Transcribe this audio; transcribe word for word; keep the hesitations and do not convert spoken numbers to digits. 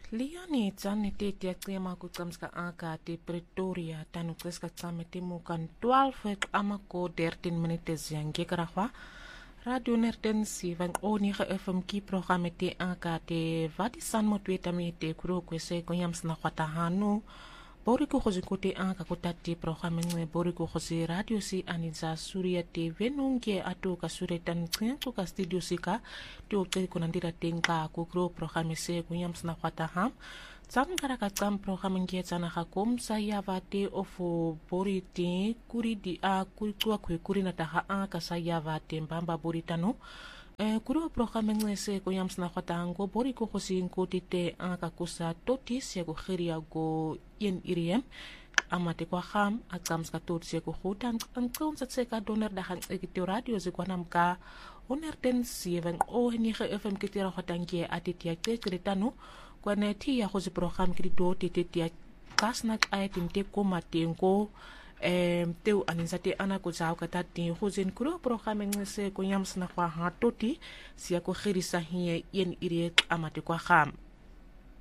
Liani tsanne te te klema ku tsamska aka te Pretoria tanu kreska tsame te mukan twaalf ek amako dertien minutes yang gekrahwa radio nertensi van onige F M ki programme te aka te vadi san motweta me te kuro kwese konyams na kwata hanu boriku khozi kote aka kotati programme ngwe boriku khozi radio si aniza surya te venunge atu ka suretan tsenku ka studio sika to te kunandira tenka ku kuro programme se konyams na kwata ham tsam karaka tsam programme nge tsana hakom sayavate ofo boriti kuri di a kuri tua kwe kuri na taha aka sayavate mbamba boritano Eh, kuro programme ngese ko yams na khatango bori ko khosin ko tite aka kusa totis ya ko khiria go yen iriem amate ko kham akam ska tot se ko khotan ang kon sa ka doner da hang ekito radio ze kwanam ka oner ten seven o ni khe F M kitira khatange atitia ke kretano kwane ti ya ko se programme kri do tite tia kasnak ayatin te ko matengo em teu aninzate ana ko zau kata ti khozen kuro programme ngese ko yams na kwa hatoti sia ko khirisa hiye yen ire amate kwa kham